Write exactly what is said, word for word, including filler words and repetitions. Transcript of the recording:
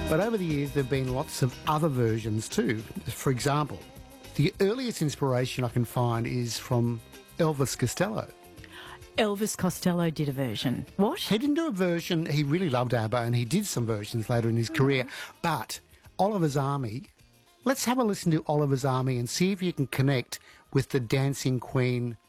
But over the years, there have been lots of other versions too. For example, the earliest inspiration I can find is from Elvis Costello. Elvis Costello did a version. What? He didn't do a version. He really loved ABBA, and he did some versions later in his career. But Oliver's Army, let's have a listen to Oliver's Army and see if you can connect with the Dancing Queen